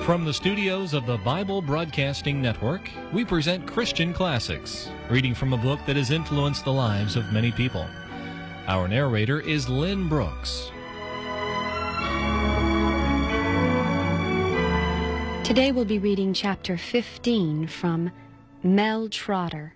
From the studios of the Bible Broadcasting Network, we present Christian Classics, reading from a book that has influenced the lives of many people. Our narrator is Lynn Brooks. Today we'll be reading chapter 15 from Mel Trotter.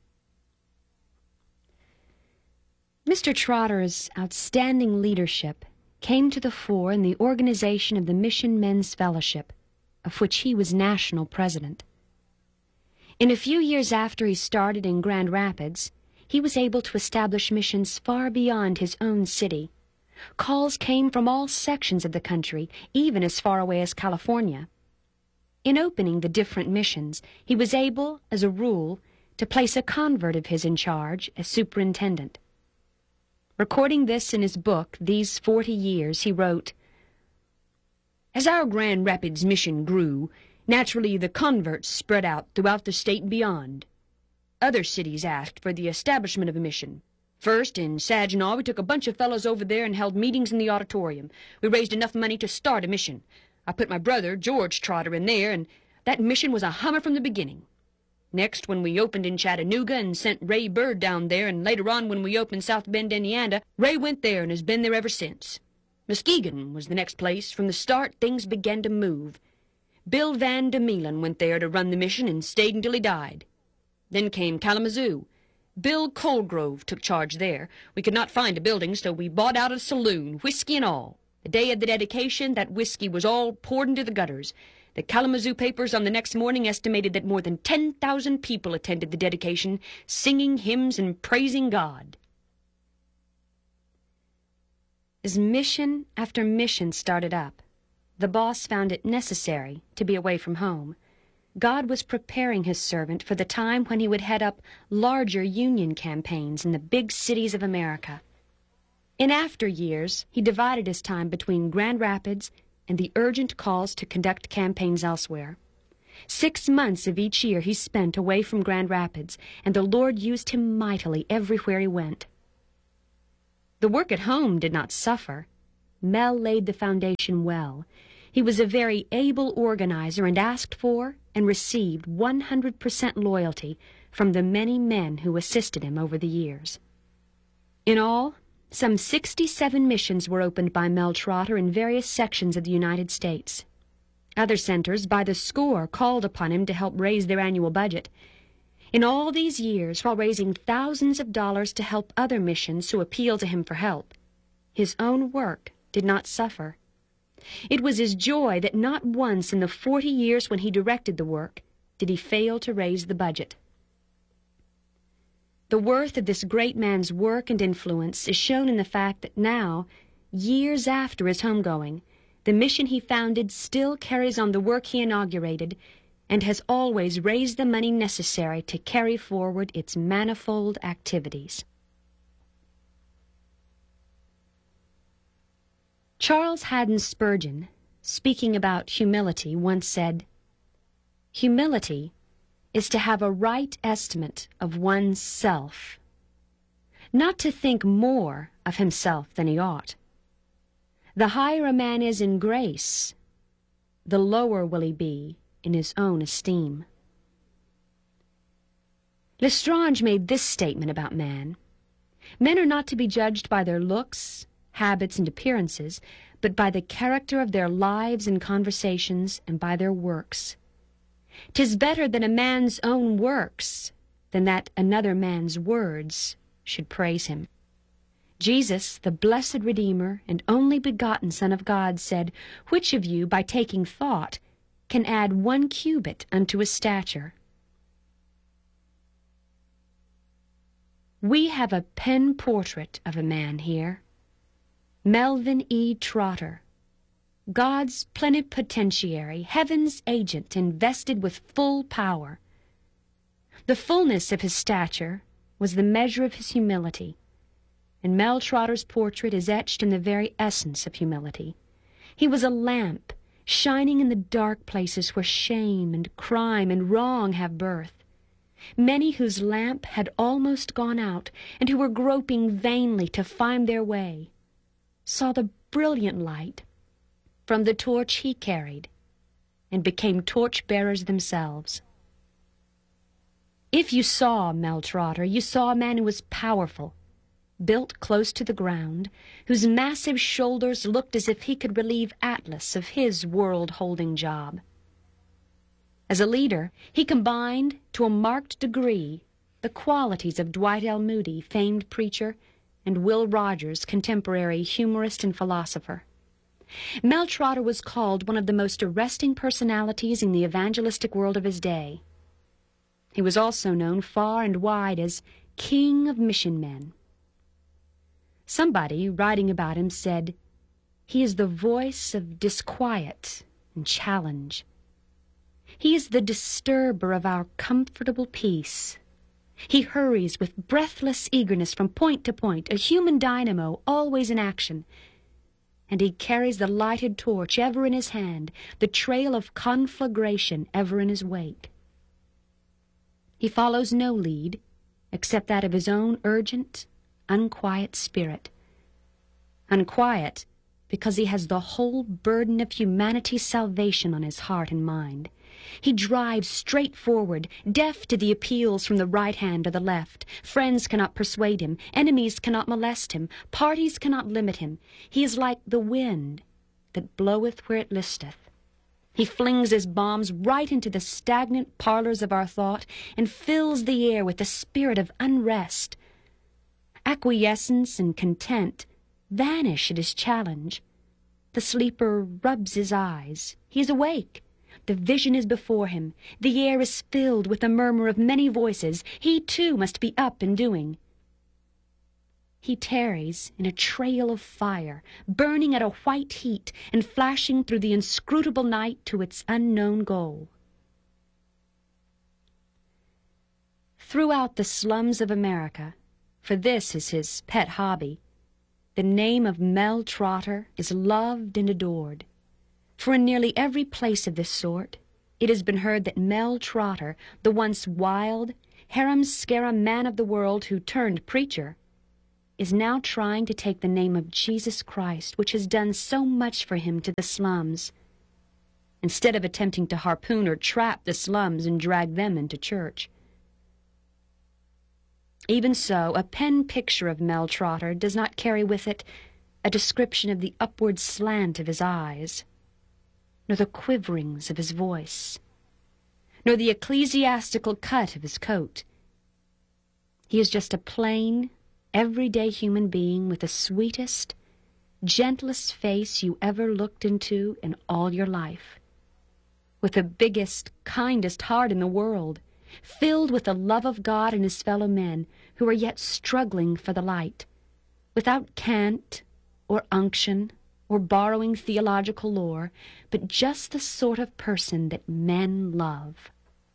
Mr. Trotter's outstanding leadership came to the fore in the organization of the Mission Men's Fellowship, of which he was national president. In a few years after he started in Grand Rapids, he was able to establish missions far beyond his own city. Calls came from all sections of the country, even as far away as California. In opening the different missions, he was able, as a rule, to place a convert of his in charge as superintendent. Recording this in his book, These 40 Years, he wrote, "As our Grand Rapids mission grew, naturally the converts spread out throughout the state and beyond. Other cities asked for the establishment of a mission. First, in Saginaw, we took a bunch of fellows over there and held meetings in the auditorium. We raised enough money to start a mission. I put my brother, George Trotter, in there, and that mission was a hummer from the beginning. Next, when we opened in Chattanooga and sent Ray Bird down there, and later on when we opened South Bend, Indiana, Ray went there and has been there ever since. Muskegon was the next place. From the start, things began to move. Bill Van de Meelen went there to run the mission and stayed until he died. Then came Kalamazoo. Bill Colgrove took charge there. We could not find a building, so we bought out a saloon, whiskey and all. The day of the dedication, that whiskey was all poured into the gutters. The Kalamazoo papers on the next morning estimated that more than 10,000 people attended the dedication, singing hymns and praising God." As mission after mission started up, the boss found it necessary to be away from home. God was preparing his servant for the time when he would head up larger union campaigns in the big cities of America. In after years, he divided his time between Grand Rapids and the urgent calls to conduct campaigns elsewhere. 6 months of each year he spent away from Grand Rapids, and the Lord used him mightily everywhere he went. The work at home did not suffer. Mel laid the foundation well. He was a very able organizer and asked for and received 100% loyalty from the many men who assisted him over the years. In all, some 67 missions were opened by Mel Trotter in various sections of the United States. Other centers by the score called upon him to help raise their annual budget. In all these years, while raising thousands of dollars to help other missions who appealed to him for help, his own work did not suffer. It was his joy that not once in the 40 years when he directed the work did he fail to raise the budget. The worth of this great man's work and influence is shown in the fact that now, years after his homegoing, the mission he founded still carries on the work he inaugurated and has always raised the money necessary to carry forward its manifold activities. Charles Haddon Spurgeon, speaking about humility, once said, "Humility is to have a right estimate of one's self, not to think more of himself than he ought. The higher a man is in grace, the lower will he be in his own esteem." Lestrange made this statement about man: "Men are not to be judged by their looks, habits, and appearances, but by the character of their lives and conversations, and by their works. 'Tis better that a man's own works than that another man's words should praise him." Jesus, the blessed Redeemer and only begotten Son of God, said, "Which of you, by taking thought, can add 1 cubit unto his stature?" We have a pen portrait of a man here. Melvin E. Trotter, God's plenipotentiary, heaven's agent, invested with full power. The fullness of his stature was the measure of his humility, and Mel Trotter's portrait is etched in the very essence of humility. He was a lamp shining in the dark places where shame and crime and wrong have birth. Many whose lamp had almost gone out, and who were groping vainly to find their way, saw the brilliant light from the torch he carried and became torch-bearers themselves. If you saw Mel Trotter, you saw a man who was powerful, built close to the ground, whose massive shoulders looked as if he could relieve Atlas of his world-holding job. As a leader, he combined, to a marked degree, the qualities of Dwight L. Moody, famed preacher, and Will Rogers, contemporary humorist and philosopher. Mel Trotter was called one of the most arresting personalities in the evangelistic world of his day. He was also known far and wide as King of Mission Men. Somebody, writing about him, said, "He is the voice of disquiet and challenge. He is the disturber of our comfortable peace. He hurries with breathless eagerness from point to point, a human dynamo always in action. And he carries the lighted torch ever in his hand, the trail of conflagration ever in his wake. He follows no lead except that of his own urgent, unquiet spirit. Unquiet because he has the whole burden of humanity's salvation on his heart and mind. He drives straight forward, deaf to the appeals from the right hand or the left. Friends cannot persuade him. Enemies cannot molest him. Parties cannot limit him. He is like the wind that bloweth where it listeth. He flings his bombs right into the stagnant parlors of our thought and fills the air with the spirit of unrest. Acquiescence and content vanish at his challenge. The sleeper rubs his eyes. He is awake. The vision is before him. The air is filled with the murmur of many voices. He, too, must be up and doing. He tarries in a trail of fire, burning at a white heat and flashing through the inscrutable night to its unknown goal. Throughout the slums of America, for this is his pet hobby, the name of Mel Trotter is loved and adored. For in nearly every place of this sort, it has been heard that Mel Trotter, the once wild, harum-scarum man of the world who turned preacher, is now trying to take the name of Jesus Christ, which has done so much for him, to the slums, instead of attempting to harpoon or trap the slums and drag them into church. Even so, a pen picture of Mel Trotter does not carry with it a description of the upward slant of his eyes, nor the quiverings of his voice, nor the ecclesiastical cut of his coat. He is just a plain, everyday human being with the sweetest, gentlest face you ever looked into in all your life, with the biggest, kindest heart in the world, filled with the love of God and his fellow men who are yet struggling for the light, without cant or unction or borrowing theological lore, but just the sort of person that men love.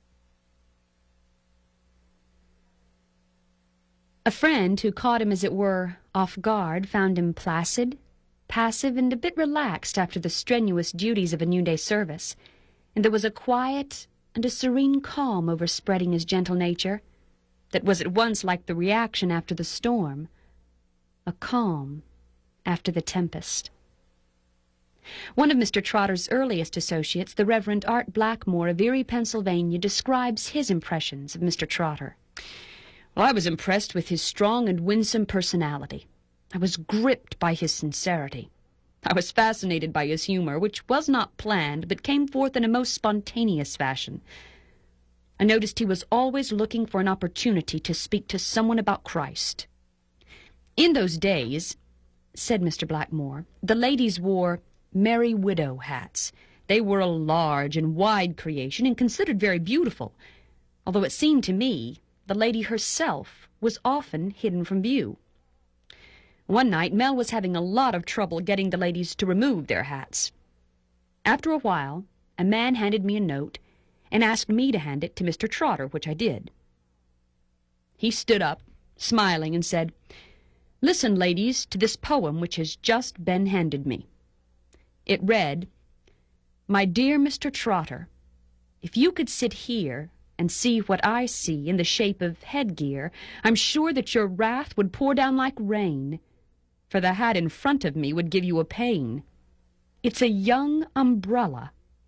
A friend who caught him, as it were, off guard, found him placid, passive, and a bit relaxed after the strenuous duties of a noonday service, and there was a quiet and a serene calm overspreading his gentle nature that was at once like the reaction after the storm, a calm after the tempest. One of Mr. Trotter's earliest associates, the Reverend Art Blackmore of Erie, Pennsylvania, describes his impressions of Mr. Trotter. "Well, I was impressed with his strong and winsome personality. I was gripped by his sincerity. I was fascinated by his humor, which was not planned, but came forth in a most spontaneous fashion. I noticed he was always looking for an opportunity to speak to someone about Christ. In those days," said Mr. Blackmore, "the ladies wore Merry Widow hats. They were a large and wide creation and considered very beautiful, although it seemed to me the lady herself was often hidden from view. One night, Mel was having a lot of trouble getting the ladies to remove their hats. After a while, a man handed me a note and asked me to hand it to Mr. Trotter, which I did. He stood up, smiling, and said, 'Listen, ladies, to this poem which has just been handed me.' It read, 'My dear Mr. Trotter, if you could sit here and see what I see in the shape of headgear, I'm sure that your wrath would pour down like rain, for the hat in front of me would give you a pain. It's a young umbrella,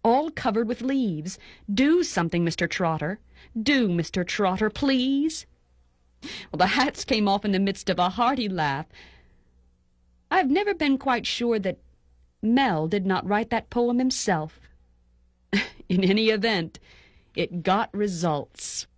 all covered with leaves. Do something, Mr. Trotter. Do, Mr. Trotter, please. Well, the hats came off in the midst of a hearty laugh. I've never been quite sure that Mel did not write that poem himself. In any event, it got results.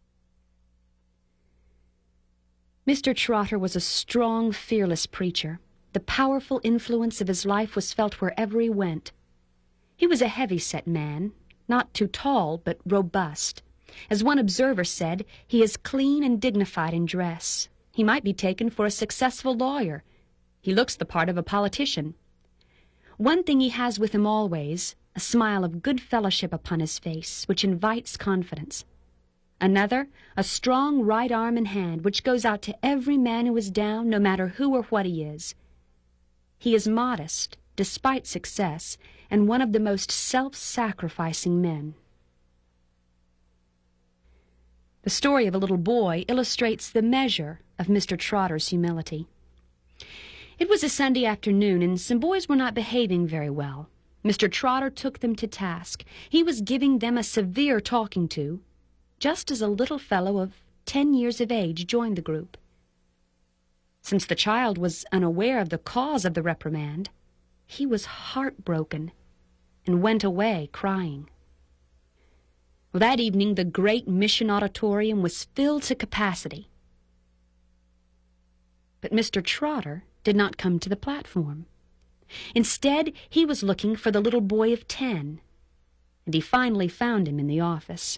Mr. Trotter was a strong, fearless preacher. The powerful influence of his life was felt wherever he went. He was a heavy-set man, not too tall, but robust. As one observer said, he is clean and dignified in dress. He might be taken for a successful lawyer. He looks the part of a politician. One thing he has with him always, a smile of good fellowship upon his face, which invites confidence. Another, a strong right arm and hand, which goes out to every man who is down, no matter who or what he is. He is modest, despite success, and one of the most self-sacrificing men. The story of a little boy illustrates the measure of Mr. Trotter's humility. It was a Sunday afternoon, and some boys were not behaving very well. Mr. Trotter took them to task. He was giving them a severe talking to, just as a little fellow of 10 years of age joined the group. Since the child was unaware of the cause of the reprimand, he was heartbroken and went away crying. Well, that evening the great mission auditorium was filled to capacity. But Mr. Trotter did not come to the platform. Instead, he was looking for the little boy of 10, and he finally found him in the office.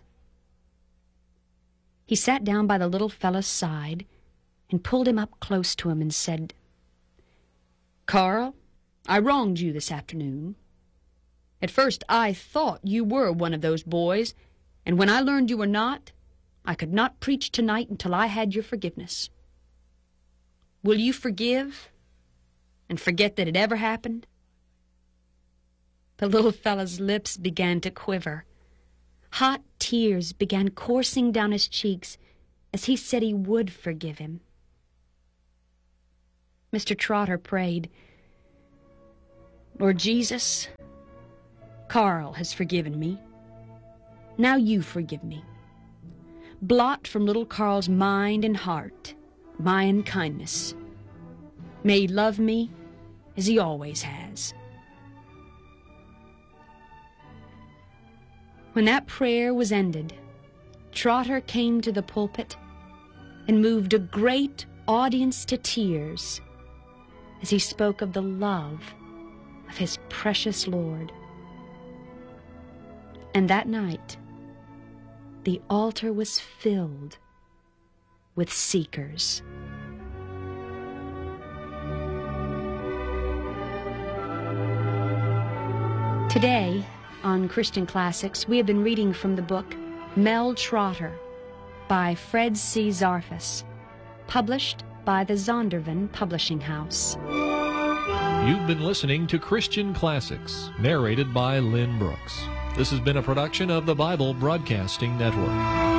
He sat down by the little fellow's side and pulled him up close to him and said, "Carl, I wronged you this afternoon. At first I thought you were one of those boys, and when I learned you were not, I could not preach tonight until I had your forgiveness. Will you forgive and forget that it ever happened?" The little fellow's lips began to quiver. Hot tears began coursing down his cheeks as he said he would forgive him. Mr. Trotter prayed, "Lord Jesus, Carl has forgiven me. Now you forgive me. Blot from little Carl's mind and heart my unkindness. May he love me as he always has." When that prayer was ended, Trotter came to the pulpit and moved a great audience to tears as he spoke of the love of his precious Lord. And that night, the altar was filled with seekers. Today, on Christian Classics, we have been reading from the book Mel Trotter by Fred C. Zarfas, published by the Zondervan Publishing House. You've been listening to Christian Classics, narrated by Lynn Brooks. This has been a production of the Bible Broadcasting Network.